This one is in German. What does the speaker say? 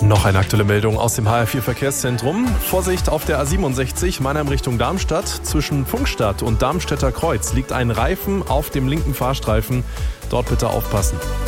Noch eine aktuelle Meldung aus dem HR4 Verkehrszentrum. Vorsicht auf der A67, Mannheim Richtung Darmstadt. Zwischen Pfungstadt und Darmstädter Kreuz liegt ein Reifen auf dem linken Fahrstreifen. Dort bitte aufpassen.